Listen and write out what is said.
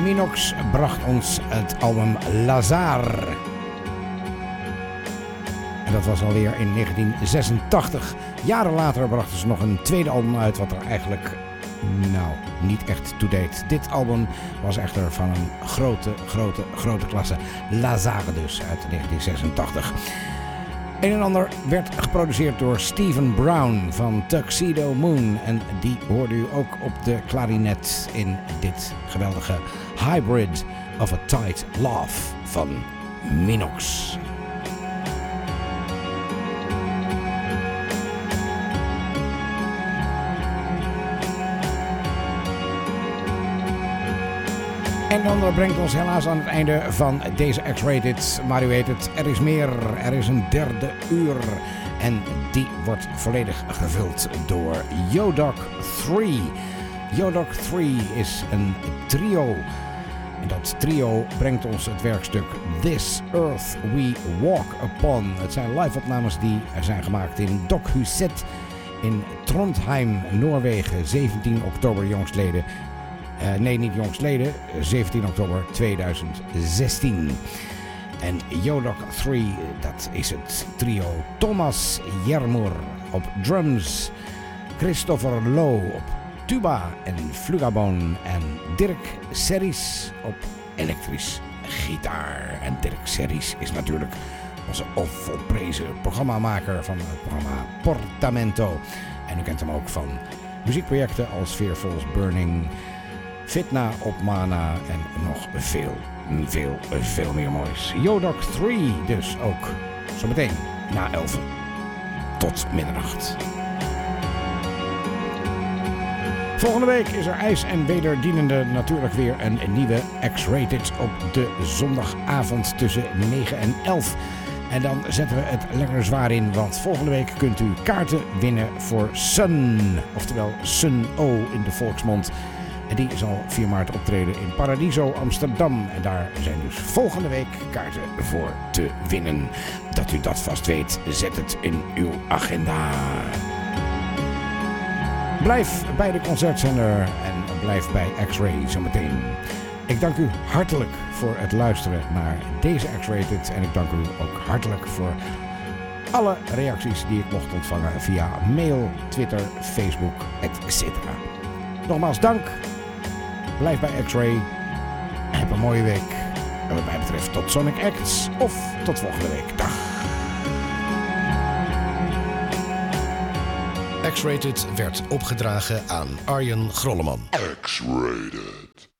Minox bracht ons het album Lazare. En dat was alweer in 1986. Jaren later brachten ze nog een tweede album uit wat er eigenlijk niet echt to-date. Dit album was echter van een grote klasse. Lazare dus, uit 1986. Een en ander werd geproduceerd door Stephen Brown van Tuxedo Moon. En die hoorde u ook op de klarinet in dit geweldige Hybrid of a Tight Love van Minox. En dan brengt ons helaas aan het einde van deze X-Rated. Maar u weet het, er is meer. Er is een derde uur. En die wordt volledig gevuld door Yo-Doc 3. Yo-Doc 3 is een trio. En dat trio brengt ons het werkstuk This Earth We Walk Upon. Het zijn live-opnames die zijn gemaakt in Dokhuset in Trondheim, Noorwegen, 17 oktober jongstleden. Niet jongstleden, 17 oktober 2016. En Yo-Doc 3, dat is het trio Thomas Jermur op drums, Christopher Low op tuba en flugaboon en Dirk Serries op elektrisch gitaar. En Dirk Serries is natuurlijk onze volprezen programmamaker van het programma Portamento. En u kent hem ook van muziekprojecten als Fearful's Burning, Fitna op Mana en nog veel meer moois. Yo-Doc 3 dus ook zometeen na 11 tot middernacht. Volgende week is er ijs en wederdienende natuurlijk weer een nieuwe X-Rated op de zondagavond tussen 9 en 11. En dan zetten we het lekker zwaar in, want volgende week kunt u kaarten winnen voor Sun, oftewel Sun O in de volksmond. En die zal 4 maart optreden in Paradiso Amsterdam. En daar zijn dus volgende week kaarten voor te winnen. Dat u dat vast weet, zet het in uw agenda. Blijf bij de concertzender en blijf bij X-Ray zometeen. Ik dank u hartelijk voor het luisteren naar deze X-Rated. En ik dank u ook hartelijk voor alle reacties die ik mocht ontvangen via mail, Twitter, Facebook, etc. Nogmaals dank. Blijf bij X-Ray. Heb een mooie week. En wat mij betreft tot Sonic Acts of tot volgende week. Dag. X-Rated werd opgedragen aan Arjen Grolleman. X-Rated.